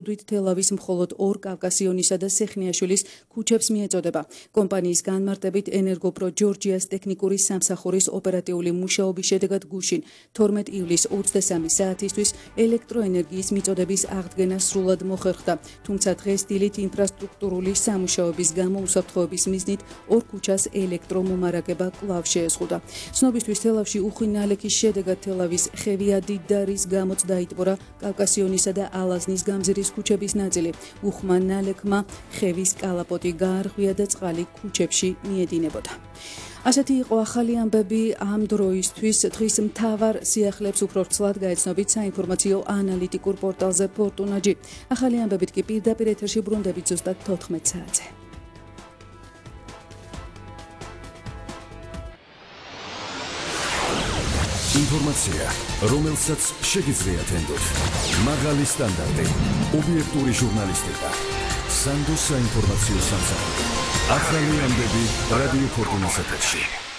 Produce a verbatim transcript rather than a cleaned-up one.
თელავის მხოლოდ ორ კავკასიონისა და სეხნიაშვილის ქუჩებს მიეწოდება. კომპანიის განმარტებით ენერგოპრო ჯორჯიას ტექნიკური სამსახურის ოპერატიული მუშაობის შედეგად გუშინ თორმეტ ივლისს ოცდასამი საათისთვის ელექტროენერგიის მიწოდების აღდგენა სრულად მოხერხდა, თუმცა დღეს დილით ინფრასტრუქტურული სამუშაოების გამო უსაფრთხოების მიზნით ორ ქუჩას ელექტრომომარაგება კვლავ შეეზღუდა. ცნობისთვის თელავში უხვი ნალექის შედეგად თელავის ხევიადი დარის გამოც დაიტბორა კავკასიონისა და ალაზნის გამზირის ქუჩების ნაწილი. უხმა ნალექმა ხევის კალაპოტი გაარღვია და წყალი ქუჩებში მიედინებოდა. ასეთი იყო ახალი ამბები ამ დროისთვის. დღის მთავარ სიახლეებს უფრო ვრცლად გაეცნობით საინფორმაციო ანალიტიკურ პორტალზე ფორტუნაჯი. ახალი ამბებით კი პირდაპირ ეთერში ბრუნდებით ზუსტად თოთხმეტ საათზე. ინფორმაცია, რომელსაც შეგიძლიათ ენდოთ. მაღალი სტანდარტი, ობიექტური ჟურნალისტიკა. სანდოს საინფორმაციო სამსახური. ახალი ამბები რადიო ფორტუნას ეთერში.